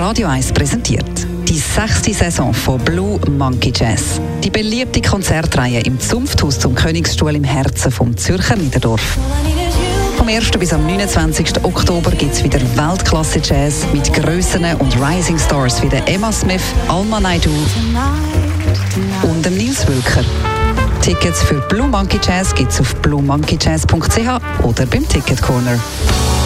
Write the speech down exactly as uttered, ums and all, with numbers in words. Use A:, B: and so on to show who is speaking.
A: Radio eins präsentiert. Die sechste Saison von Blue Monkey Jazz. Die beliebte Konzertreihe im Zunfthaus zum Königsstuhl im Herzen vom Zürcher Niederdorf. Vom ersten bis am neunundzwanzigsten Oktober gibt es wieder Weltklasse-Jazz mit Grössen und Rising Stars wie der Emma Smith, Alma Naidoo und dem Nils Wülker. Tickets für Blue Monkey Jazz gibt es auf blue monkey jazz punkt c h oder beim Ticket Corner.